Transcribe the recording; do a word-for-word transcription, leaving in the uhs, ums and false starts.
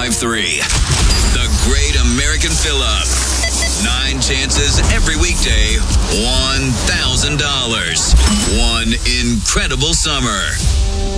five three. The Great American Fill-Up. Nine chances every weekday. one thousand dollars. One incredible summer.